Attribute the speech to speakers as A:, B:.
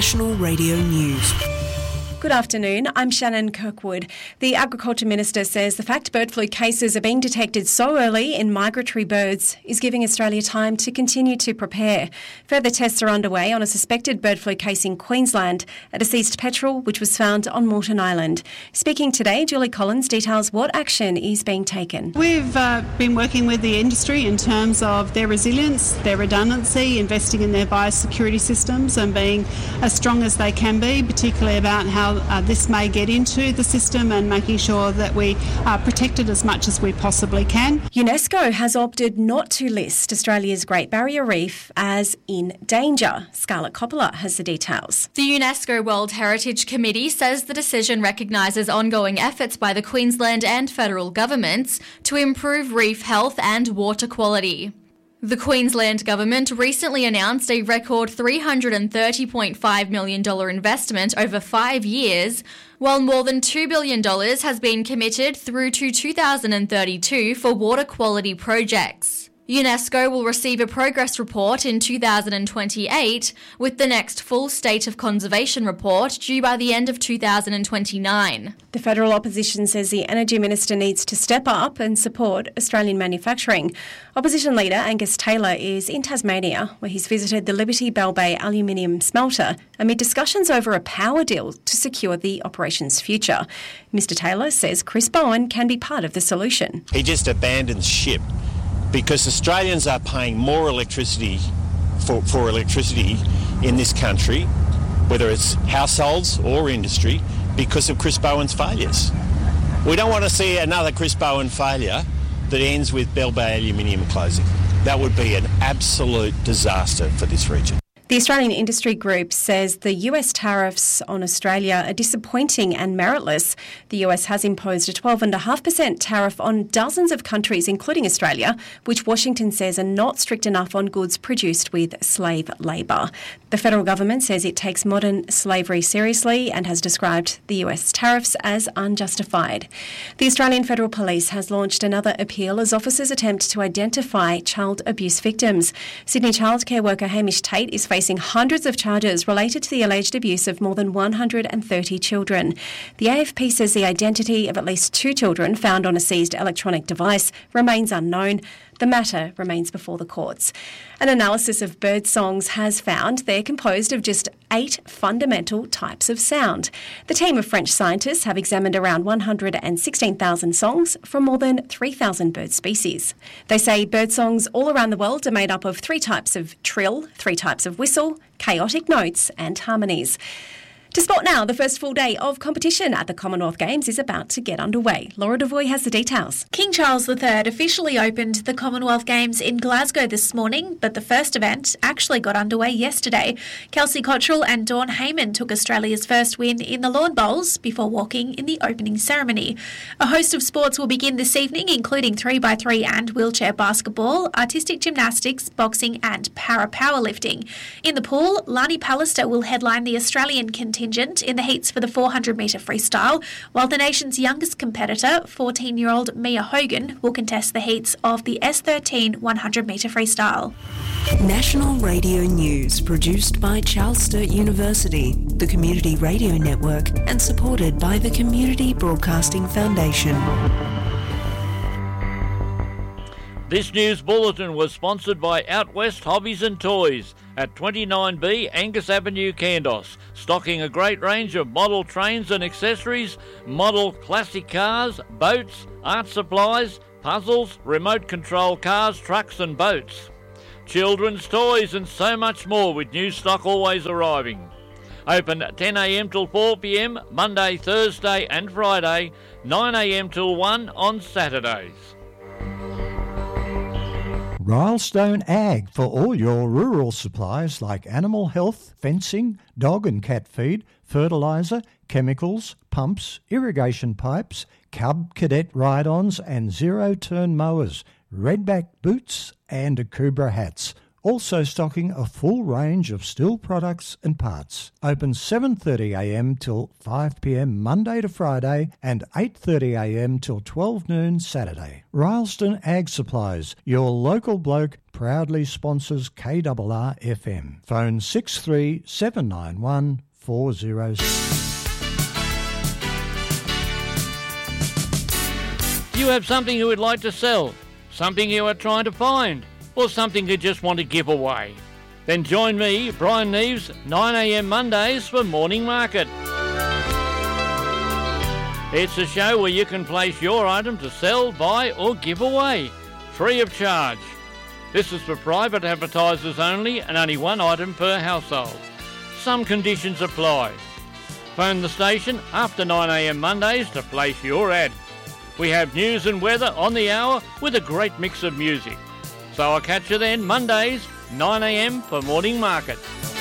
A: National Radio News.
B: Good afternoon, I'm Shannon Kirkwood. The Agriculture Minister says the fact bird flu cases are being detected so early in migratory birds is giving Australia time to continue to prepare. Further tests are underway on a suspected bird flu case in Queensland, a deceased petrel which was found on Moreton Island. Speaking today, Julie Collins details what action is being taken.
C: We've been working with the industry in terms of their resilience, their redundancy, investing in their biosecurity systems and being as strong as they can be, particularly about how this may get into the system and making sure that we are protected as much as we possibly can.
B: UNESCO has opted not to list Australia's Great Barrier Reef as in danger. Scarlett Coppola has the details.
D: The UNESCO World Heritage Committee says the decision recognises ongoing efforts by the Queensland and federal governments to improve reef health and water quality. The Queensland Government recently announced a record $330.5 million investment over 5 years, while more than $2 billion has been committed through to 2032 for water quality projects. UNESCO will receive a progress report in 2028, with the next full State of Conservation report due by the end of 2029.
B: The federal opposition says the Energy Minister needs to step up and support Australian manufacturing. Opposition leader Angus Taylor is in Tasmania, where he's visited the Liberty Bell Bay aluminium smelter amid discussions over a power deal to secure the operation's future. Mr Taylor says Chris Bowen can be part of the solution.
E: He just abandons ship, because Australians are paying more electricity for electricity in this country, whether it's households or industry, because of Chris Bowen's failures. We don't want to see another Chris Bowen failure that ends with Bell Bay Aluminium closing. That would be an absolute disaster for this region.
B: The Australian Industry Group says the US tariffs on Australia are disappointing and meritless. The US has imposed a 12.5% tariff on dozens of countries, including Australia, which Washington says are not strict enough on goods produced with slave labour. The federal government says it takes modern slavery seriously and has described the US tariffs as unjustified. The Australian Federal Police has launched another appeal as officers attempt to identify child abuse victims. Sydney childcare worker Hamish Tate is facing hundreds of charges related to the alleged abuse of more than 130 children. The AFP says the identity of at least 2 children found on a seized electronic device remains unknown. The matter remains before the courts. An analysis of bird songs has found they're composed of just 8 fundamental types of sound. The team of French scientists have examined around 116,000 songs from more than 3,000 bird species. They say bird songs all around the world are made up of 3 types of trill, 3 types of whistle, chaotic notes and harmonies. To sport now, the first full day of competition at the Commonwealth Games is about to get underway. Laura Devoy has the details.
F: King Charles III officially opened the Commonwealth Games in Glasgow this morning, but the first event actually got underway yesterday. Kelsey Cottrell and Dawn Heyman took Australia's first win in the Lawn Bowls before walking in the opening ceremony. A host of sports will begin this evening, including 3x3 and wheelchair basketball, artistic gymnastics, boxing and para-powerlifting. In the pool, Lani Pallister will headline the Australian contingent in the heats for the 400-metre freestyle, while the nation's youngest competitor, 14-year-old Mia Hogan, will contest the heats of the S13 100-metre freestyle.
A: National Radio News, produced by Charles Sturt University, the Community Radio Network, and supported by the Community Broadcasting Foundation.
G: This news bulletin was sponsored by Out West Hobbies and Toys at 29B Angus Avenue, Kandos, stocking a great range of model trains and accessories, model classic cars, boats, art supplies, puzzles, remote control cars, trucks and boats, children's toys and so much more, with new stock always arriving. Open 10am till 4pm, Monday, Thursday and Friday, 9am till 1 on Saturdays.
H: Rylestone Ag for all your rural supplies like animal health, fencing, dog and cat feed, fertiliser, chemicals, pumps, irrigation pipes, Cub Cadet ride-ons and zero-turn mowers, redback boots and Akubra hats. also stocking a full range of steel products and parts. Open 7:30am till 5pm Monday to Friday and 8:30am till 12 noon Saturday. Rylstone Ag Supplies, your local bloke, proudly sponsors KRR FM. Phone 63791 406.
G: Do you have something you would like to sell? Something you are trying to find? Or something you just want to give away? Then join me, Brian Neves, 9am Mondays for Morning Market. It's a show where you can place your item to sell, buy or give away, free of charge. This is for private advertisers only and only one item per household. Some conditions apply. Phone the station after 9am Mondays to place your ad. We have news and weather on the hour with a great mix of music. So I'll catch you then Mondays, 9am for Morning Market.